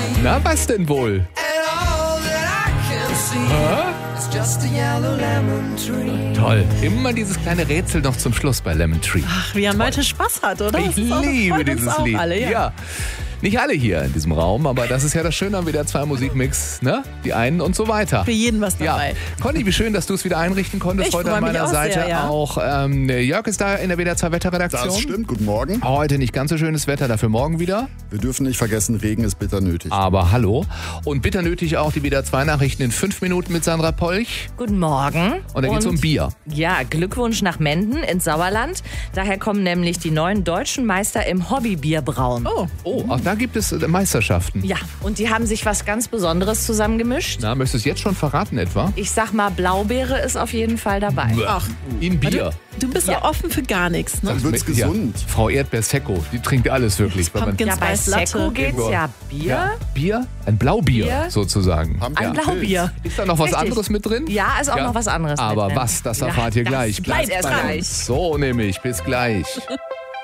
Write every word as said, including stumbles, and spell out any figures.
Na, was denn wohl? Hä? Toll. Immer dieses kleine Rätsel noch zum Schluss bei Lemon Tree. Ach, wie er Malte Spaß hat, oder? Ich Das ist auch- liebe freut uns dieses auch Lied. Alle, ja. ja. Nicht alle hier in diesem Raum, aber das ist ja das Schöne am W D R zwei Musikmix, ne? Die einen und so weiter. Für jeden was Ja, dabei. Conny, wie schön, dass du es wieder einrichten konntest. Ich Heute freu an mich meiner auch Seite sehr, ja. auch ähm, Jörg ist da in der W D R zwei Wetterredaktion. Das stimmt, guten Morgen. Heute nicht ganz so schönes Wetter, dafür morgen wieder. Wir dürfen nicht vergessen, Regen ist bitter nötig. Aber hallo. Und bitter nötig auch die W D R zwei Nachrichten in fünf Minuten mit Sandra Polch. Guten Morgen. Und dann geht's um Bier. Ja, Glückwunsch nach Menden ins Sauerland. Daher kommen nämlich die neuen deutschen Meister im Hobbybierbrauen. Oh, Oh, auch da gibt es äh, Meisterschaften. Ja, und die haben sich was ganz Besonderes zusammengemischt. Na, möchtest du es jetzt schon verraten etwa? Ich sag mal, Blaubeere ist auf jeden Fall dabei. ach, In Bier. du bist Ja. ja offen für gar nichts, ne? Dann wird's Ja, gesund. Frau Erdbeer-Secco, die trinkt alles wirklich. wenn man- Pumpkin Ja, bei Spice Latte. Secco geht's ja Bier. Ja, Bier? Ein Blaubier Bier? sozusagen. Haben Ein wir Blaubier. Ist da noch was Richtig. anderes mit drin? Ja, ist auch noch was anderes Aber mit drin. was, das Ja, erfahrt ihr das gleich. bleibt Bleibt erst bei gleich. uns. So nämlich, bis gleich.